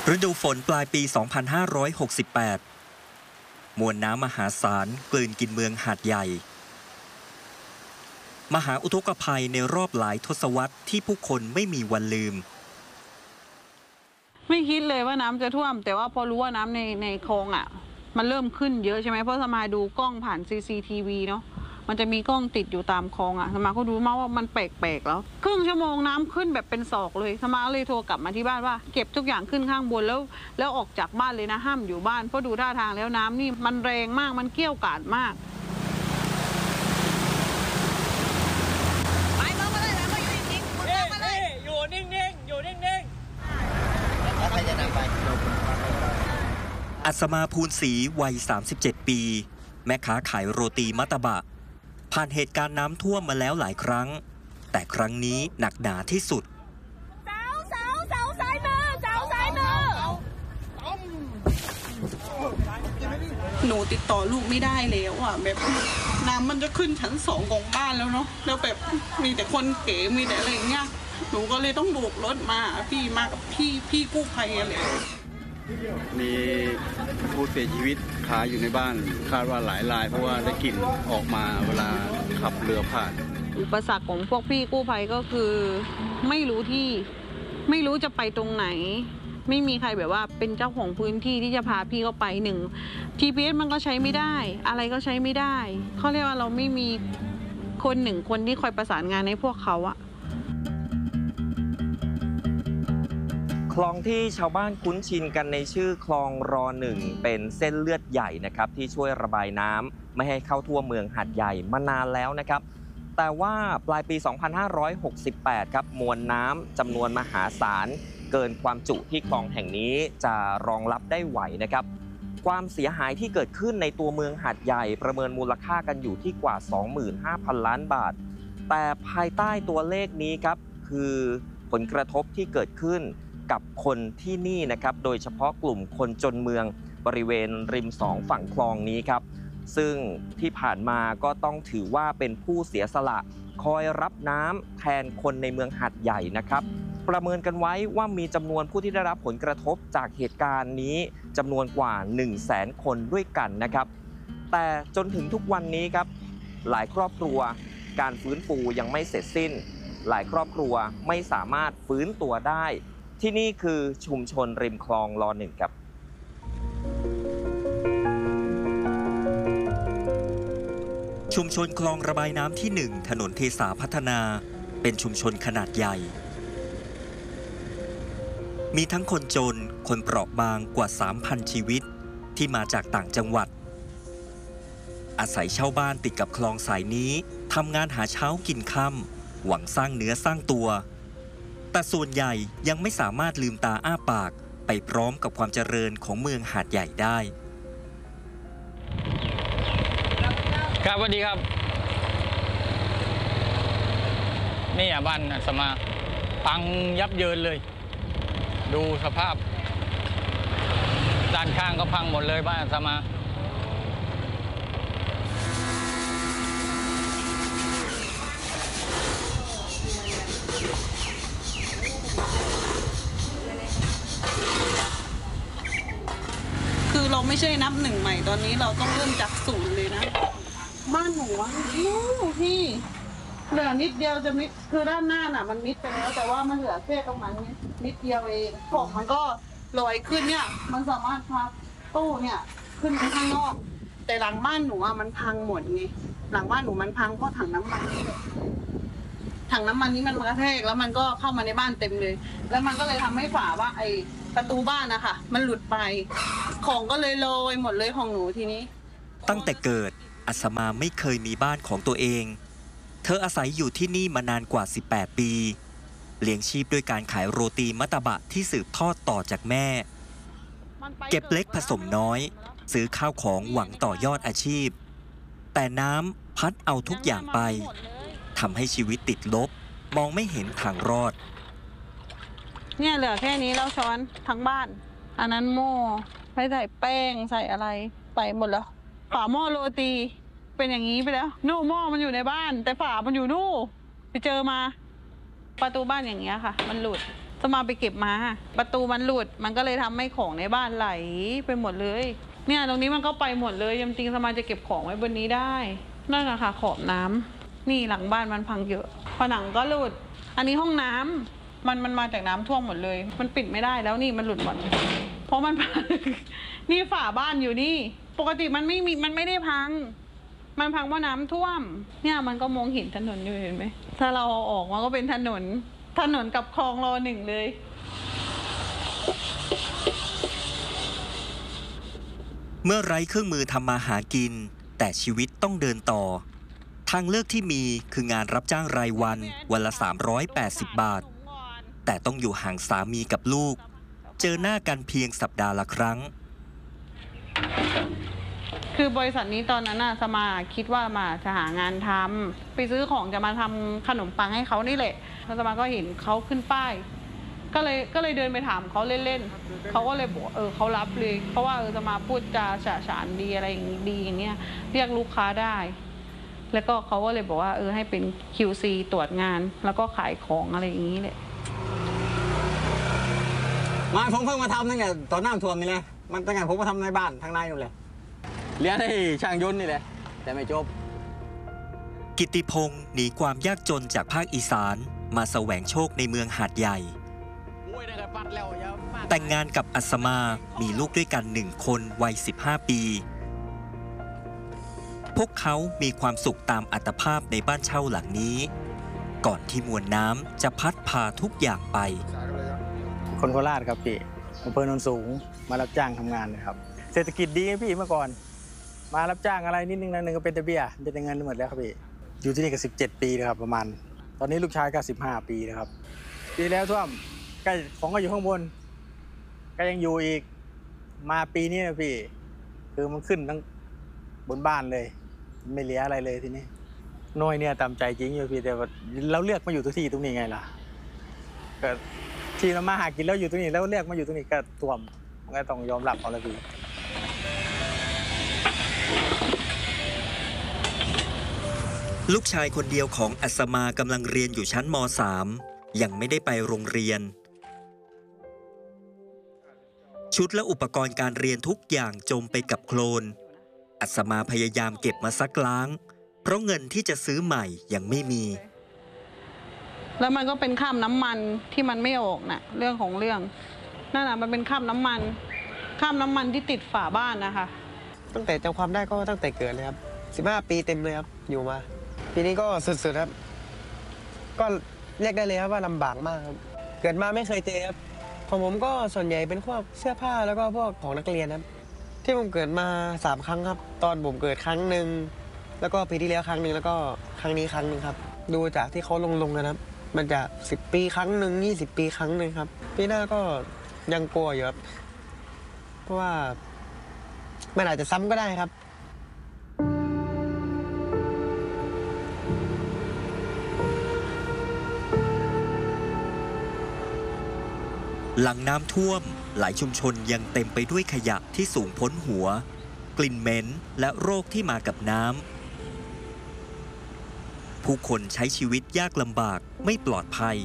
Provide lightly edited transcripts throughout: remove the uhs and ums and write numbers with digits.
ฤดูฝนปลายปี 2568 มวลน้ำมหาศาลกลืนกินเมืองหาดใหญ่ มหาอุทกภัยในรอบหลายทศวรรษที่ผู้คนไม่มีวันลืมไม่คิดเลยว่าน้ำจะท่วมแต่ว่าพอรู้ว่าน้ำในคลองอ่ะมันเริ่มขึ้นเยอะใช่ไหมเพราะสมาดูกล้องผ่าน CCTV เนาะมันจะมีกล้องติดอยู่ตามคลองอ่ะสมาก็ดูมาว่ามันแปลกๆแล้วครึ่งชั่วโมงน้ำขึ้นแบบเป็นศอกเลยสมาเลยโทรกลับมาที่บ้านว่าเก็บทุกอย่างขึ้นข้างบนแล้วออกจากบ้านเลยนะห้ามอยู่บ้านเพราะดูท่าทางแล้วน้ำนี่มันแรงมากมันเกี้ยวกาดมากไปลงมาเลยแล้วก็อยู่นิ่งๆมึงลงมาเลยอยู่นิ่งๆอยู่นิ่งๆแล้วใครจะนำไปอัศมาภูลศรีวัย 37 ปี แม่ค้าขายโรตีมัตตบะผ่านเหตุการณ์น้ำท่วมมาแล้วหลายครั้งแต่ครั้งนี้หนักหนาที่สุดเสาซ้ายมือหนูติดต่อลูกไม่ได้แล้วอ่ะแบบน้ำมันจะขึ้นชั้น2ของบ้านแล้วเนาะแล้วแบบมีแต่คนเก๋มีแต่อะไรอย่างเงี้ยหนูก็เลยต้องโบกรถมามากับพี่กู้ภัยอะไรมีผู้เสียชีวิตคาอยู่ในบ้านคาดว่าหลายรายเพราะว่าได้กลิ่นออกมาเวลาขับเรือผ่านอุปสรรคของพวกพี่กู้ภัยก็คือไม่รู้ที่ไม่รู้จะไปตรงไหนไม่มีใครแบบว่าเป็นเจ้าของพื้นที่ที่จะพาพี่เข้าไปGPS มันก็ใช้ไม่ได้อะไรก็ใช้ไม่ได้เขาเรียกว่าเราไม่มีคนที่คอยประสานงานให้พวกเขาอะคลองที่ชาวบ้านคุ้นชินกันในชื่อคลองร.1 เป็นเส้นเลือดใหญ่นะครับที่ช่วยระบายน้ำไม่ให้เข้าทั่วเมืองหาดใหญ่มานานแล้วนะครับแต่ว่าปลายปี 2568 ครับมวลน้ำจำนวนมหาศาลเกินความจุที่คลองแห่งนี้จะรองรับได้ไหวนะครับความเสียหายที่เกิดขึ้นในตัวเมืองหาดใหญ่ประเมินมูลค่ากันอยู่ที่กว่า 25,000 ล้านบาทแต่ภายใต้ตัวเลขนี้ครับคือผลกระทบที่เกิดขึ้นกับคนที่นี่นะครับโดยเฉพาะกลุ่มคนจนเมืองบริเวณริม2ฝั่งคลองนี้ครับซึ่งที่ผ่านมาก็ต้องถือว่าเป็นผู้เสียสละคอยรับน้ำแทนคนในเมืองหาดใหญ่นะครับประเมินกันไว้ว่ามีจำนวนผู้ที่ได้รับผลกระทบจากเหตุการณ์นี้จำนวนกว่า 100,000 คนด้วยกันนะครับแต่จนถึงทุกวันนี้ครับหลายครอบครัวการฟื้นฟูยังไม่เสร็จสิ้นหลายครอบครัวไม่สามารถฟื้นตัวได้ที่นี่คือชุมชนริมคลองร.1 ครับชุมชนคลองระบายน้ำที่ 1 ถนนเทสาพัฒนาเป็นชุมชนขนาดใหญ่มีทั้งคนจนคนเปราะบางกว่า 3,000 ชีวิตที่มาจากต่างจังหวัดอาศัยเช่าบ้านติดกับคลองสายนี้ทำงานหาเช้ากินค่ำหวังสร้างเนื้อสร้างตัวแต่ส่วนใหญ่ยังไม่สามารถลืมตาอ้าปากไปพร้อมกับความเจริญของเมืองหาดใหญ่ได้ครับสวัสดีครับนี่บ้านสมาพังยับเยินเลยดูสภาพด้านข้างก็พังหมดเลยบ้านสมาคือเราไม่ใช่นับ1ใหม่ตอนนี้เราต้องเริ่มจาก0เลยนะบ้านหนูพี่เหลือนิดเดียวจะมิดคือด้านหน้าน่ะมันมิดไปแล้วแต่ว่ามันเหลือแค่ตรงนั้นนิดเดียวเองของมันก็ลอยขึ้นเนี่ยมันสามารถพาตู้เนี่ยขึ้นไปข้างนอกแต่หลังบ้านหนูอ่ะมันพังหมดไงหลังบ้านหนูมันพังเพราะถังน้ำมันนี้มันกระแทกแล้วมันก็เข้ามาในบ้านเต็มเลยแล้วมันก็เลยทำให้ฝาว่าไอประตูบ้านนะคะมันหลุดไปของก็เลยลอยหมดเลยของหนูทีนี้ตั้งแต่เกิดอัศมาไม่เคยมีบ้านของตัวเองเธออาศัยอยู่ที่นี่มานานกว่า18 ปีเลี้ยงชีพด้วยการขายโรตีมัตตบะที่สืบทอดต่อจากแม่เก็บเล็กผสมน้อยซื้อข้าวของหวังต่อยอดอาชีพแต่น้ำพัดเอาทุกอย่างไปทำให้ชีวิตติดลบมองไม่เห็นทางรอดเนี่ยเหลือแค่นี้แล้วช้อนทั้งบ้านอันนั้นหม้อไม่ใส่แป้งใส่อะไรไปหมดแล้วฝาหม้อโรตีเป็นอย่างนี้ไปแล้วนู่หม้อมันอยู่ในบ้านแต่ฝามันอยู่นู่ไปเจอมาประตูบ้านอย่างเงี้ยค่ะมันหลุดจะมาไปเก็บมาประตูมันหลุดมันก็เลยทำให้ของในบ้านไหลไปหมดเลยเนี่ยตรงนี้มันก็ไปหมดเลยจริงๆสมาจะเก็บของไว้บนนี้ได้นั่นแหละค่ะขอบน้ำนี่หลังบ้านมันพังเยอะผนังก็หลุดอันนี้ห้องน้ำมันมาจากน้ำท่วมหมดเลยมันปิดไม่ได้แล้วนี่มันหลุดหมดเพราะมันพัง นี่ฝาบ้านอยู่นี่ปกติมันไม่ได้พังมันพังเพราะน้ำท่วมเนี่ยมันก็มองเห็นถนนอยู่เห็นไหมถ้าเราเอาออกมันก็เป็นถนนกับคลองรอ 1เลยเมื่อไร้เครื่องมือทำมาหากินแต่ชีวิตต้องเดินต่อทางเลือกที่มีคืองานรับจ้างรายวันละ380 บาทแต่ต้องอยู่ห่างสามีกับลูกเจอหน้ากันเพียงสัปดาห์ละครั้งคือบริษัทนี้ตอนนั้นสมาคิดว่ามาจะหางานทำไปซื้อของจะมาทำขนมปังให้เขานี่แหละแล้วสมาก็เห็นเขาขึ้นป้ายก็เลยเดินไปถามเขาเล่นๆเขาก็เลยบอกเขารับเลยเพราะว่าสมาพูดจาฉะฉานดีอะไรดีอย่างเงี้ยเรียกลูกค้าได้แล้วก็เขาก็เลยบอกว่าให้เป็น QC ตรวจงานแล้วก็ขายของอะไรอย่างนี้แหละผมเพิ่งมาทำตั้งแต่ตอนน้ำท่วมนี่แหละมันตั้งแต่ผมมาทำในบ้านทางในนู่นเลยเรียนให้ช่างยนต์นี่แหละแต่ไม่จบกิตติพงศ์หนีความยากจนจากภาคอีสานมาแสวงโชคในเมืองหาดใหญ่แต่งงานกับอัศมามีลูกด้วยกัน1 คนวัย15 ปีพวกเขามีความสุขตามอัตภาพในบ้านเช่าหลังนี้ก่อนที่มวลน้ำจะพัดพาทุกอย่างไปคนโคราชครับพี่อำเภอโนนสูงมารับจ้างทำงานนะครับเศรษฐกิจดีพี่เมื่อก่อนมารับจ้างอะไรนิดนึงก็เป็นแต่เบี้ยเป็นแต่เงินหมดแล้วครับพี่อยู่ที่นี่ก็17 ปีนะครับประมาณตอนนี้ลูกชายก็15 ปีนะครับปีแล้วท่วมใกล้ของก็อยู่ข้างบนก็ยังอยู่อีกมาปีนี้นะพี่คือมันขึ้นทั้งบนบ้านเลยไม่เหลืออะไรเลยทีนี้น้อยเนี่ยตามใจจริงอยู่พี่แต่ว่าเราเลือกมาอยู่ที่ตรงนี้ไงล่ะก็ที่เรามาหากินแล้วอยู่ตรงนี้แล้วเลือกมาอยู่ตรงนี้ก็ท่วมก็ต้องยอมรับเอาละพี่ลูกชายคนเดียวของอัศมากำลังเรียนอยู่ชั้นม.3 ยังไม่ได้ไปโรงเรียนชุดและอุปกรณ์การเรียนทุกอย่างจมไปกับโคลนอัศมาพยายามเก็บมาซักล้างเพราะเงินที่จะซื้อใหม่ยังไม่มีแล้วมันก็เป็นคราบน้ำมันที่มันไม่ออกนะเรื่องของเรื่องนั่นมันเป็นคราบน้ำมันที่ติดฝาบ้านนะคะตั้งแต่จำความได้ก็ตั้งแต่เกิดเลยครับ15 ปีเต็มเลยครับอยู่มาปีนี้ก็สุดๆครับก็เรียกได้เลยครับว่าลำบากมากครับเกิดมาไม่เคยเจอครับของผมก็ส่วนใหญ่เป็นพวกเสื้อผ้าแล้วก็พวกของนักเรียนครับที่ผมเกิดมา3 ครั้งครับตอนผมเกิดครั้งหนึ่งแล้วก็ปีที่แล้วครั้งหนึ่งแล้วก็ครั้งนี้ครั้งหนึ่งครับดูจากที่เขาลงกันครับมันจะ10 ปีครั้งหนึ่ง20 ปีครั้งหนึ่งครับปีหน้าก็ยังกลัวอยู่ครับเพราะว่ามันอาจจะซ้ำก็ได้ครับหลังน้ำท่วมหลายชุมชนยังเต็มไปด้วยขยะที่สูงพ้นหัวกลิ่นเหม็นและโรคที่มากับน้ำผู้คนใช้ชีวิตยากลำบากไม่ปลอดภัย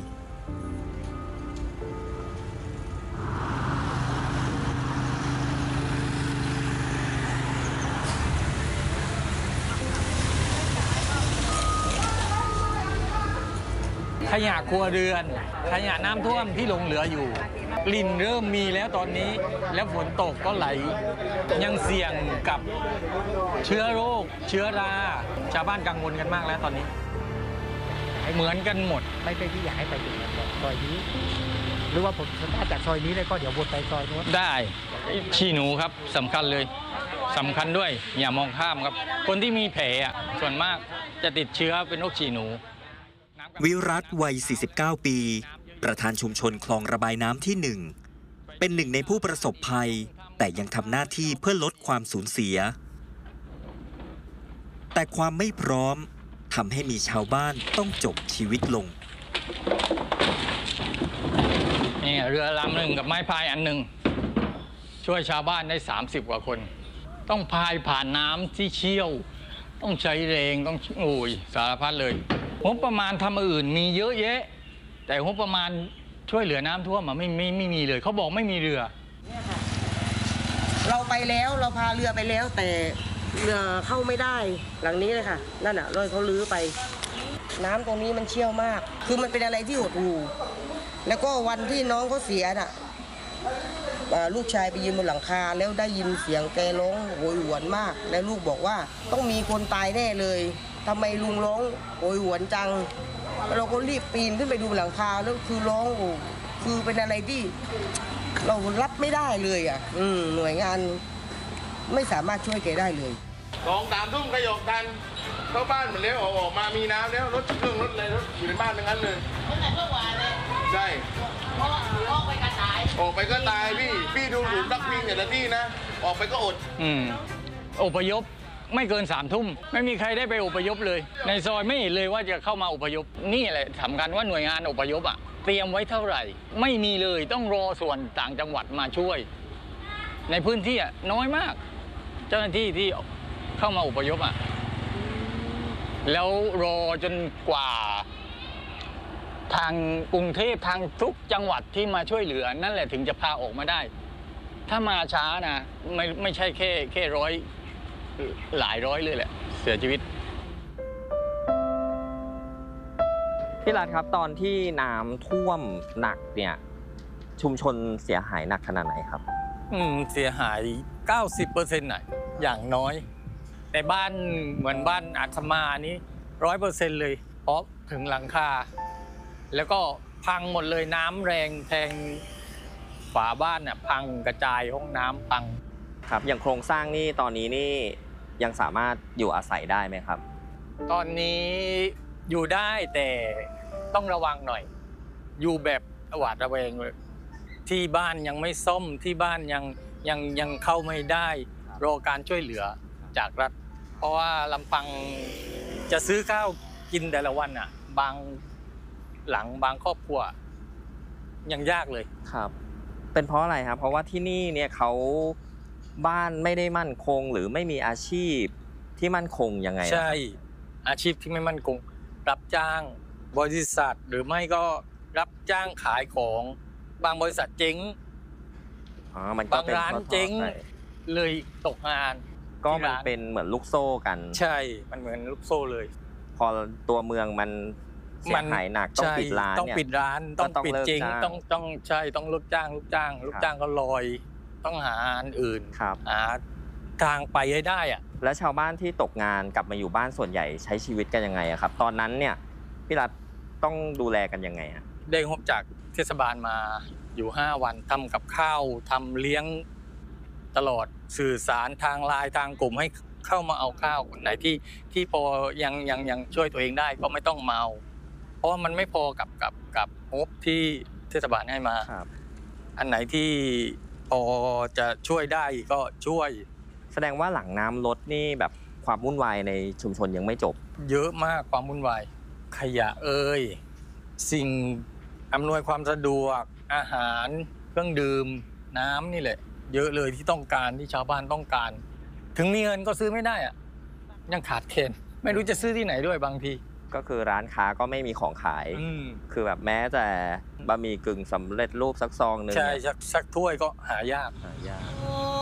ขยะครัวเรือนขยะน้ำท่วมที่หลงเหลืออยู่กลิ่นเริ่มมีแล้วตอนนี้แล้วฝนตกก็ไหลยังเสี่ยงกับเชื้อโรคเชื้อราชาวบ้านกังวลกันมากแล้วตอนนี้เหมือนกันหมดไม่เป็นที่อยากให้ไปถึงซอยนี้หรือว่าผมสามารถจากซอยนี้เลยก็เดี๋ยววนไปซอยโน้นได้ขี้หนูครับสำคัญเลยสำคัญด้วยอย่ามองข้ามครับคนที่มีแผลส่วนมากจะติดเชื้อเป็นโรคฉี่หนูวิรัตวัย49 ปีประธานชุมชนคลองระบายน้ำที่ 1เป็นหนึ่งในผู้ประสบภัยแต่ยังทำหน้าที่เพื่อลดความสูญเสียแต่ความไม่พร้อมทำให้มีชาวบ้านต้องจบชีวิตลงนี่เรือลำหนึ่งกับไม้พายอันหนึ่งช่วยชาวบ้านได้30 กว่าคนต้องพายผ่านน้ำที่เชี่ยวต้องใช้แรงต้องสารพัดเลยงบประมาณทำอื่นมีเยอะแยะแต่งบประมาณช่วยเหลือน้ำท่วมอ่ะไม่มีเลยเขาบอกไม่มีเรือเราไปแล้วเราพาเรือไปแล้วแต่เรือเข้าไม่ได้หลังนี้เลยค่ะนั่นน่ะรอยเขาลื้อไป น้ำตรงนี้มันเชี่ยวมาก คือมันเป็นอะไรที่หดหู่แล้วก็วันที่น้องเขาเสียน่ะลูกชายไปยืนบนหลังคาแล้วได้ยินเสียงแกร้องโหยหวนมากแล้วลูกบอกว่าต้องมีคนตายแน่เลยทำไมลุงร้องโหยหวนจังเราก็รีบปีนขึ้นไปดูบนหลังคาแล้วคือร้องโอ้คือเป็นอะไรที่เรารับไม่ได้เลยอ่ะหน่วยงานไม่สามารถช่วยแกได้เลย 2-3 ทุ่มขยกกันเข้าบ้านหมดแล้วออกมามีน้ำแล้วรถเครื่องรถอะไรรถอยู่ในบ้านทั้งนั้นเลยใช่ออกไปก็ตายพี่ดูหลุมรักวิ่งแต่ละที่นะออกไปก็อดอพยพไม่เกิน3 ทุ่มไม่มีใครได้ไปอพยพเลยในซอยไม่เห็นเลยว่าจะเข้ามาอพยพนี่แหละสำคัญว่าหน่วยงานอพยพอ่ะเตรียมไว้เท่าไหร่ไม่มีเลยต้องรอส่วนต่างจังหวัดมาช่วยในพื้นที่อ่ะน้อยมากเจ้าหน้าที่ที่เข้ามาอพยพอ่ะแล้วรอจนกว่าทางกรุงเทพทางทุกจังหวัดที่มาช่วยเหลือนั่นแหละถึงจะพาออกมาได้ถ้ามาช้านะไม่ใช่แค่ร้อยหลายร้อยเลยแหละเสียชีวิตพี่รัฐครับตอนที่น้ำท่วมหนักเนี่ยชุมชนเสียหายหนักขนาดไหนครับเสียหาย 90%น่ะอย่างน้อยแต่บ้านเหมือนบ้านอาตมานี้ 100% เลยเพราะถึงหลังคาแล้วก็พังหมดเลยน้ำแรงแทงฝาบ้านน่ะพังกระจายห้องน้ำพังครับอย่างโครงสร้างนี่ตอนนี้นี่ยังสามารถอยู่อาศัยได้ไหมครับตอนนี้อยู่ได้แต่ต้องระวังหน่อยอยู่แบบหวาดระแวงเลยที่บ้านยังไม่ซ่อมที่บ้านยังเข้าไม่ได้รอการช่วยเหลือจากรัฐเพราะว่าลำพังจะซื้อข้าวกินแต่ละวันอ่ะบางหลังบางครอบครัวยังยากเลยครับเป็นเพราะอะไรครับเพราะว่าที่นี่เนี่ยเขาบ้านไม่ได้มั่นคงหรือไม่มีอาชีพที่มั่นคงยังไงใช่อาชีพที่ไม่มั่นคงรับจ้างบริษัทหรือไม่ก็รับจ้างขายของบางบริษัทเจ๊งบางร้านเจ๊งเลยตกงานก็มันเป็นเหมือนลูกโซ่กันใช่มันเหมือนลูกโซ่เลยพอตัวเมืองมันเสียหายหนักต้องปิดร้านต้องปิดร้านต้องปิดเจ๊งต้องใช่ต้องลูกจ้างก็ลอยต้องหาอันอื่นหาทางไปให้ได้อะแล้วชาวบ้านที่ตกงานกลับมาอยู่บ้านส่วนใหญ่ใช้ชีวิตกันยังไงครับตอนนั้นเนี่ยพี่รัฐต้องดูแลกันยังไงได้งบจากเทศบาลมาอยู่5 วันทำกับข้าวทำเลี้ยงตลอดสื่อสารทางไลน์ทางกลุ่มให้เข้ามาเอาข้าวไหนที่พอยังช่วยตัวเองได้ก็ไม่ต้องเมาเพราะว่ามันไม่พอกับงบที่เทศบาลให้มาอันไหนที่พอจะช่วยได้ก็ช่วยแสดงว่าหลังน้ำลดนี่แบบความวุ่นวายในชุมชนยังไม่จบเยอะมากความวุ่นวายขยะสิ่งอำนวยความสะดวกอาหารเครื่องดื่มน้ำนี่แหละเยอะเลยที่ต้องการที่ชาวบ้านต้องการถึงมีเงินก็ซื้อไม่ได้อะยังขาดแคลนไม่รู้จะซื้อที่ไหนด้วยบางทีก็คือร้านค้าก็ไม่มีของขายคือแบบแม้แต่บะหมี่กึ่งสำเร็จรูปสักซองนึงใช่สักถ้วยก็หายาก